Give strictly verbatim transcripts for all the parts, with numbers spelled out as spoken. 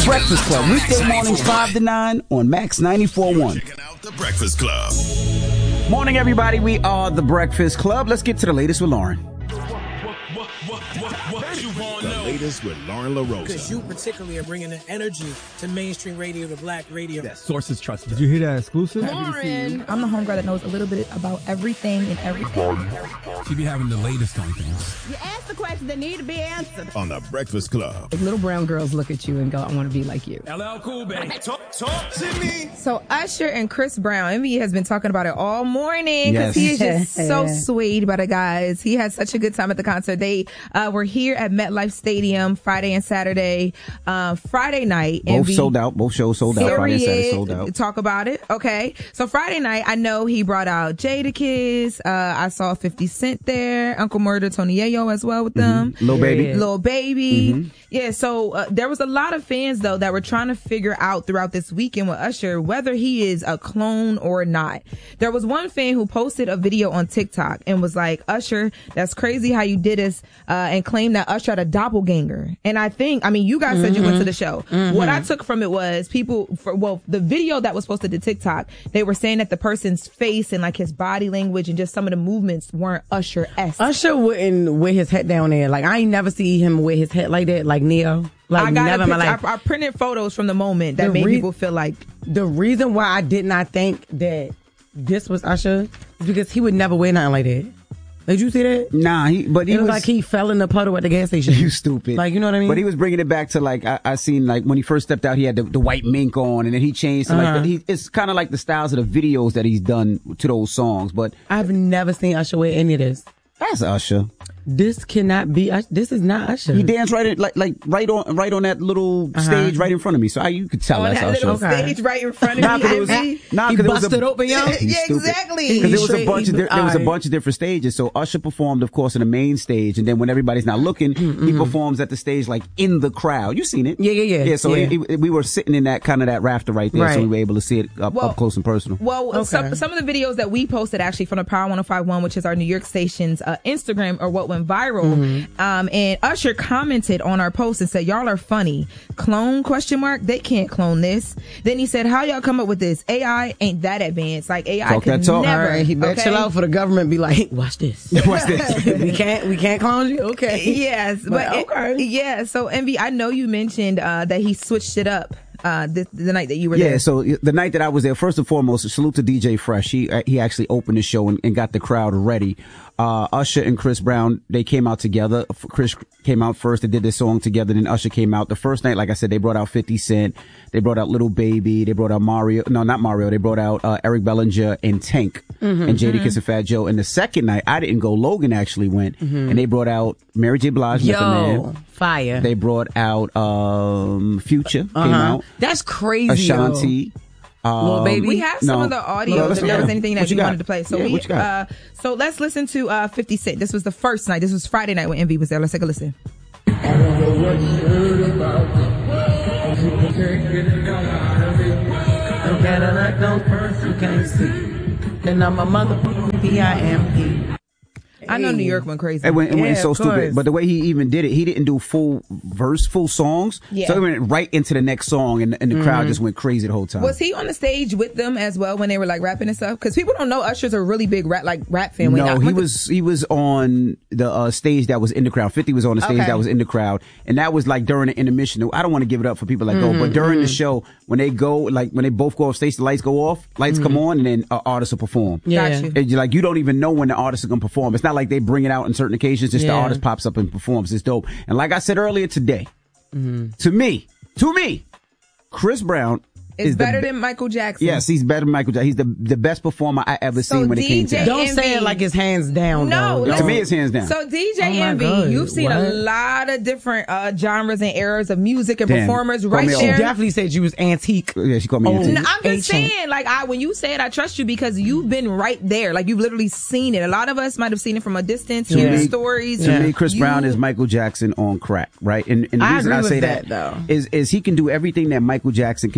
Breakfast Club, weekday mornings five to nine on Max ninety-four point one. Checking out The Breakfast Club. Morning, everybody. We are The Breakfast Club. Let's get to the latest with Lauren. The latest with Lauren LaRosa. Because you particularly are bringing the energy to mainstream radio, to black radio. That sources trusted. Did you hear that exclusive? Lauren. I'm the homegirl that knows a little bit about everything and everything. She be having the latest on things. You ask the questions that need to be answered. On The Breakfast Club. Like little brown girls look at you and go, I want to be like you. L L Cool, baby. Talk, talk to me. So Usher and Chris Brown, Envy has been talking about it all morning because Yes. he is just so swayed by the guys. He had such a good time at the concert. They uh, were here at MetLife Stadium Friday and Saturday. Uh, Friday night, Both Envy, sold out. Both shows sold out. Friday and Saturday sold out. Talk about it. Okay. So Friday night, I know he brought out Jadakiss. Uh, I saw fifty Cent there. Uncle Murder, Tony Yayo as well with them. Mm-hmm. Lil Baby. Lil Baby. Mm-hmm. Yeah. So uh, there was a lot of fans, though, that were trying to figure out throughout this weekend with Usher whether he is a clone or not. There was one fan who posted a video on TikTok and was like, Usher, that's crazy how you did this, uh, and claimed that Usher had a doppelganger. And I think, I mean, you guys said mm-hmm. you went to the show. Mm-hmm. What I took from it was people, for, well, the video that was posted to TikTok, they were saying that the person's face and like his body language and just some of the movements weren't Usher-esque. Usher wouldn't wear his head down there. Like, I ain't never see him wear his head like that, like Neo. Like, I got never a in my picture, life. I, I printed photos from the moment that The made re- people feel like. The reason why I did not think that this was Usher is because he would never wear nothing like that. Did you see that? Nah, he, but he it was, was like he fell in the puddle at the gas station. You stupid. Like, you know what I mean? But he was bringing it back to like, I, I seen like when he first stepped out, he had the, the white mink on and then he changed to uh-huh. like, the, he, it's kind of like the styles of the videos that he's done to those songs. But I've never seen Usher wear any of this. That's Usher. This cannot be Usher. This is not Usher. He danced right in, like like right on right on that little Uh-huh. stage right in front of me, so I, you could tell On that's that Usher. little Okay. stage right in front of Nah, me. 'cause it was, Envy. nah, He 'cause it was busted a, open, yo. You Yeah, stupid. exactly. Because there was a Straight- bunch of di- there was a Alright. bunch of different stages. So Usher performed, of course, in the main stage, and then when everybody's not looking, Mm-hmm. he performs at the stage like in the crowd. You seen it? Yeah, yeah, yeah. Yeah. So Yeah. It, it, we were sitting in that kind of that rafter right there, so Right. we were able to see it up, Well- up close and personal. Well, Okay. some some of the videos that we posted actually from the Power one oh five point one, which is our New York station's uh, Instagram, are what went viral. Mm-hmm. Um, and Usher commented on our post and said, "Y'all are funny. Clone question mark? They can't clone this." Then he said, "How y'all come up with this? A I ain't that advanced. Like A I Talk could that talk. never." All right, he better okay? chill out for the government. Be like, watch this. What's this? we can't, we can't clone you. Okay. Yes, but, But it- okay. yeah. So Envy, I know you mentioned uh, that he switched it up uh, the, the night that you were Yeah, there. so the night that I was there, first and foremost, salute to D J Fresh. He uh, he actually opened the show and, and got the crowd ready. Uh, Usher and Chris Brown, they came out together. Chris came out first. They did this song together. Then Usher came out. The first night, like I said, they brought out fifty Cent. They brought out Lil Baby. They brought out Mario. No, not Mario. They brought out uh, Eric Bellinger and Tank Mm-hmm, and Jadakiss and Fat Joe. And the second night, I didn't go. Logan actually went. And they brought out Mary J. Blige. Method Yo, Man. fire. They brought out um, Future. Came uh-huh. out. That's crazy. Ashanti. Um, Lil Baby. We have some no. of the audio No, if let's- there yeah. was anything What that you you got? wanted to play. So Yeah, we what you got? uh so let's listen to uh fifty Cent. This was the first night. This was Friday night when Envy was there. Let's take a listen. I don't know what you're about. You can't get it out of me. Don't Cadillac, don't purse, you can't see. Then I'm a motherfucking P I M P. I know New York went crazy. It went, it Yeah, went so of stupid. course. But the way he even did it, he didn't do full verse, full songs. Yeah. So he went right into the next song, and, and the crowd just went crazy the whole time. Was he on the stage with them as well when they were like rapping and stuff? Because people don't know Usher's a really big rap like rap fan. When No, I- he when the- was he was on the uh, stage that was in the crowd. fifty was on the stage Okay. that was in the crowd, and that was like during the intermission. I don't want to give it up for people like go, but during the show when they go, like when they both go off stage, the lights go off, lights come on, and then uh, artists will perform. Yeah. Got you. And you're like you don't even know when the artists are gonna perform. It's not like they bring it out on certain occasions. Just the Yeah. artist pops up and performs. It's dope. And like I said earlier today, to me, to me, Chris Brown It's is the better be- than Michael Jackson. Yes, he's better than Michael Jackson. He's the the best performer I ever So seen when it came to D J that. Don't say it like it's hands down. No, though. let's- To me, it's hands down. So D J Oh my Envy, God, you've seen a what? lot of different uh, genres and eras of music and Damn. performers Call right me She old. there. definitely said you was antique. Yeah, she called me Oh. antique. No, I'm just Ancient. saying, like, I when you say it, I trust you because you've been right there. Like, you've literally seen it. A lot of us might have seen it from a distance, hear Yeah. the stories. To Yeah. me, Chris You- Brown is Michael Jackson on crack, right? And, and the I reason agree I with say that, that, though. is is he can do everything that Michael Jackson can do: the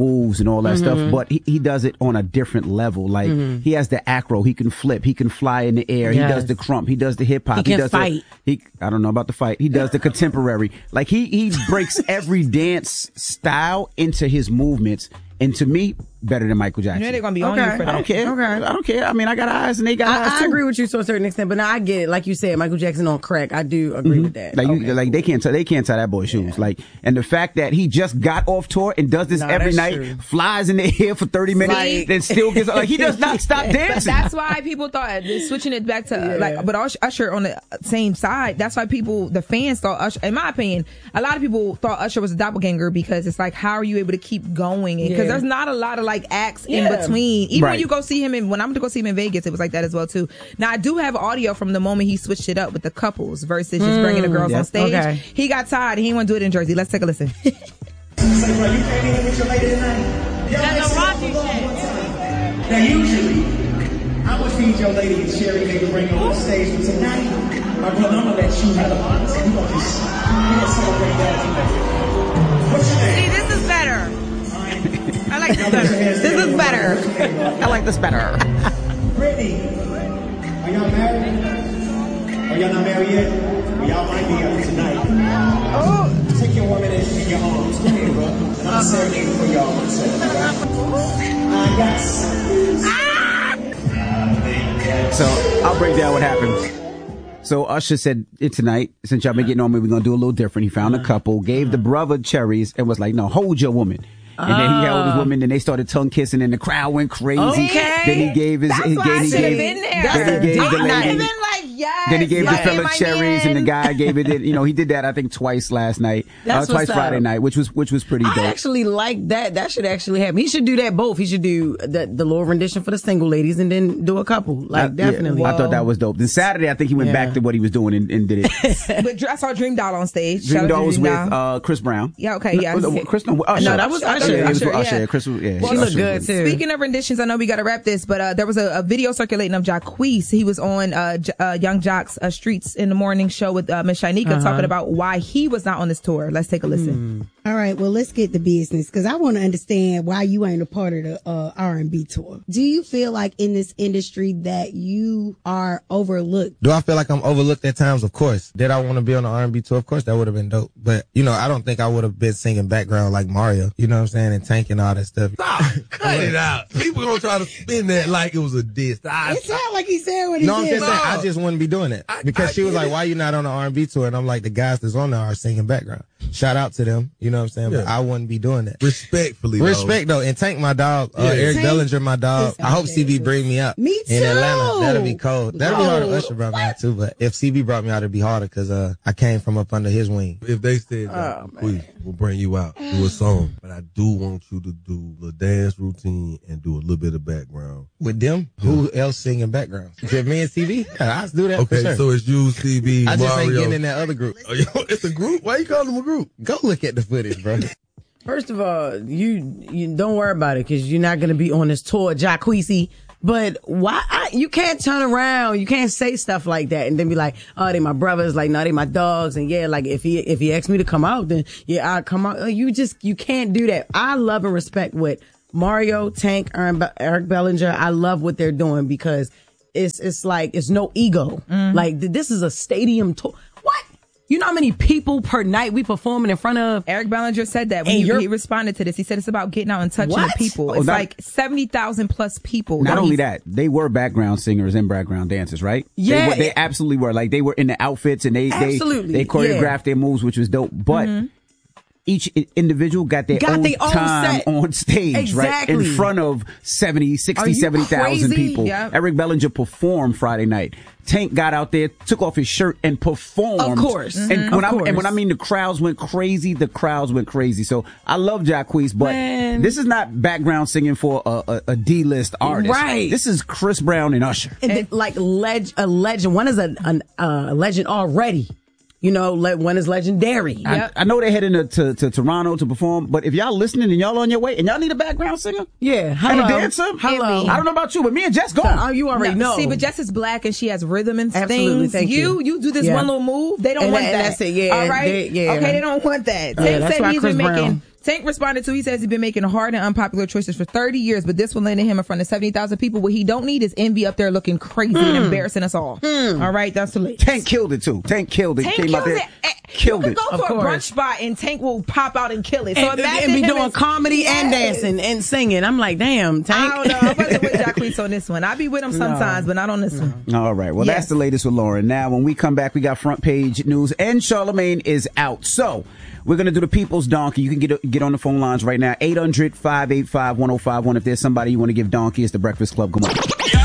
moves and all that mm-hmm. stuff, but he, he does it on a different level. Like mm-hmm. he has the acro, he can flip, he can fly in the air, yes. he does the crump, he does the hip hop, he, he can does fight. The, he I don't know about the fight. He does the contemporary. Like he he breaks every dance style into his movements. And to me, better than Michael Jackson. You know they're gonna be okay. on you for that. I don't care. Okay. I don't care. I mean, I got eyes and they got I, eyes I too. agree with you to a certain extent, but now I get it. Like you said, Michael Jackson on crack. I do agree mm-hmm. with that. Like, okay, you, like cool. they can't tie, they can't tie that boy's shoes. Yeah. Like, and the fact that he just got off tour and does this no, every night, true. flies in the air for thirty minutes, like, then still gets like he does not stop dancing. But that's why people thought switching it back to yeah. like, but Usher on the same side. That's why people, the fans thought Usher. In my opinion, a lot of people thought Usher was a doppelganger because it's like, how are you able to keep going? Because yeah. there's not a lot of like acts yeah. in between. Even right. when you go see him, in, when I'm to go see him in Vegas, it was like that as well too. Now I do have audio from the moment he switched it up with the couples versus just mm, bringing the girls yep. on stage. Okay. He got tired. He didn't want to do it in Jersey. Let's take a listen. So, bro, you came in with your lady tonight? That's a Rocky shit. Now, usually, I would feed your lady a cherry maybe bring her on stage, but tonight, my brother, I'm gonna let you have the honors. We're gonna just we're gonna celebrate that tonight. What's your name? See, this is better. I like this better. This is better. I like this better. Brittany, are y'all married? Are y'all not married yet? Well, y'all might be after tonight. Oh. Take your woman in, in your arms. Come here, bro. I'm gonna serenade for y'all one second, alright? Uh, yes. Ah! So I'll break down what happened. So Usher said it tonight, since y'all been getting on me, we're gonna do a little different. He found a couple, gave the brother cherries, and was like, no, hold your woman. And then he held his woman, and they started tongue kissing, and the crowd went crazy. Okay. Then he gave his, That's he why gave, I he should have gave, been there. then he gave the lady. Been like, yes, Then he gave like, the fella am I cherries, in? and the guy gave it. You know, he did that I think twice last night, That's uh, twice what's Friday up. night, which was which was pretty I dope. actually like that. That should actually happen. He should do that both. He should do the the little rendition for the single ladies, and then do a couple. Like I, definitely. yeah, I thought that was dope. Then Saturday, I think he went Yeah. back to what he was doing and, and did it. But I saw Dream Doll on stage. Shout Dream out to Doll was Dream with Doll. uh, Chris Brown. Yeah, okay, No, yeah. no, Chris, no, Usher. No, that was Usher. Yeah, it was for Usher, Usher. yeah. Chris was, yeah. Well, She Usher looked good was- too. Speaking of renditions, I know we got to wrap this, but uh, there was a, a video circulating of Jacquees. He was on uh, J- uh, Young Jock's uh, Streets in the Morning show with uh, Miss Shanika Uh-huh. talking about why he was not on this tour. Let's take a listen. All right, well, let's get to business because I want to understand why you ain't a part of the uh, R and B tour. Do you feel like in this industry that you are overlooked? Do I feel like I'm overlooked at times? Of course. Did I want to be on the R and B tour? Of course, that would have been dope. But, you know, I don't think I would have been singing background like Mario, you know what I'm saying, and Tank and all that stuff. Stop. Cut it out. People gonna try to spin that like it was a diss. I, It sounded like he said what he No, I'm said. just saying, I just wouldn't be doing it. Because I she was get like, it. why you not on the R and B tour? And I'm like, the guys that's on there are singing background. Shout out to them, you know what I'm saying? But Yeah. I wouldn't be doing that. Respectfully, Respect though. And Tank, my dog, uh, Yeah. Eric Tank Bellinger, my dog. is I hope C B bring me up. Me In too. Atlanta. That'll be cold. That'll be hard if Oh. Usher brought me out too. But if C B brought me out, it'd be harder because, uh, I came from up under his wing. If they said, oh, please, we'll bring you out, do a song. But I do want you to do the dance routine and do a little bit of background. With them, who else singing background? Just me and C B? Yeah, I'll do that Okay, for sure. so it's you, C B, I just ain't Mario. getting in that other group. Oh, yo, it's a group? Why you call them a group? Go look at the footage, bro. First of all, you you don't worry about it because you're not going to be on this tour, Jacquees. But why I, you can't turn around, you can't say stuff like that and then be like, oh, they my brothers, like no, they my dogs, and yeah, like if he if he asked me to come out, then yeah, I'll come out. You just you can't do that. I love and respect what Mario, Tank, Aaron, Eric Bellinger. I love what they're doing because it's it's like it's no ego. Like this is a stadium tour. What? You know how many people per night we performing in front of? Eric Bellinger said that when And he, you're- he responded to this. He said it's about getting out and touching What? the people. Oh, It's not- like seventy thousand plus people. Not that only he's- that, they were background singers and background dancers, right? Yeah. They, were, they absolutely were. Like, they were in the outfits and they, they, Absolutely, they choreographed yeah. their moves, which was dope. But each i- individual got their Got own their own time set. on stage, right? Exactly. In front of seventy, Are sixty, you seventy thousand crazy? people. Yeah. Eric Bellinger performed Friday night. Tank got out there, took off his shirt and performed. Of course. And, Mhm. when Of I, and when course. I mean the crowds went crazy, the crowds went crazy. So I love Jacquees, but Man. this is not background singing for a, a, a D-list artist. Right. This is Chris Brown and Usher. And th- like leg- a legend. One is a, an, uh, a legend already. You know, le- one is legendary. I, I know they're heading to, to, to Toronto to perform, but if y'all listening and y'all on your way and y'all need a background singer Yeah, and hello. a dancer, Hello. I don't know about you, but me and Jess go. Oh, you already No, know. See, but Jess is black and she has rhythm and Absolutely, things. thank you. you do this Yeah. one little move. They don't And want that- that. and that's it, yeah, All right. they- yeah. Okay, they don't want that. Yeah, Tank that's said why he's Chris been making. Brown- Tank responded to, he says he's been making hard and unpopular choices for thirty years, but this will land him in front of seventy thousand people. What he don't need is envy up there looking crazy mm. and embarrassing us all. Mm. All right, that's the latest. Tank killed it too. Tank killed it. Tank Came killed out there, it. Killed you it. You can go to a brunch spot and Tank will pop out and kill it. So and, imagine and be him doing and, comedy yes. and dancing and singing. I'm like, damn, Tank. I don't know. I wasn't with Jacquees on this one. I be with him sometimes, no. but not on this one. All right. Well, yes. that's the latest with Lauren. Now, when we come back, we got front page news, and Charlamagne is out. So we're gonna do the People's Donkey. You can get get on the phone lines right now. eight hundred, five eight five, one oh five one. If there's somebody you want to give donkey, it's the Breakfast Club. Come on.